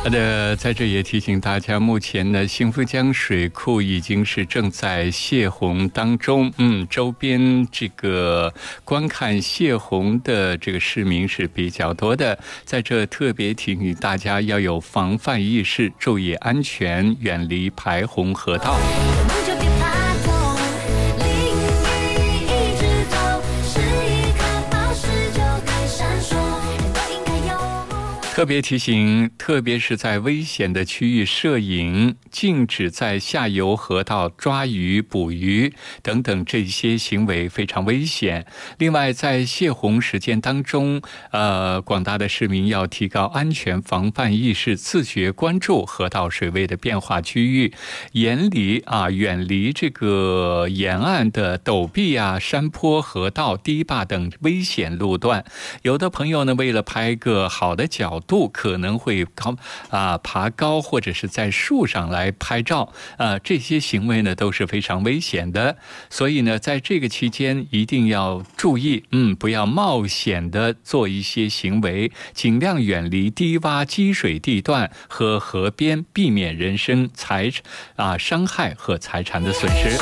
在这也提醒大家，目前呢，幸福江水库已经是正在泄洪当中。周边这个观看泄洪的这个市民是比较多的，在这特别提醒大家要有防范意识，注意安全，远离排洪河道。特别提醒，特别是在危险的区域摄影，禁止在下游河道抓鱼、捕鱼等等，这些行为非常危险。另外，在泄洪时间当中，广大的市民要提高安全防范意识，自觉关注河道水位的变化区域，远离这个沿岸的陡壁山坡、河道、堤坝等危险路段。有的朋友呢，为了拍个好的角度，可能会爬高或者是在树上来拍照，这些行为呢都是非常危险的。所以呢，在这个期间一定要注意，不要冒险的做一些行为，尽量远离低洼积水地段和河边，避免人身伤害和财产的损失。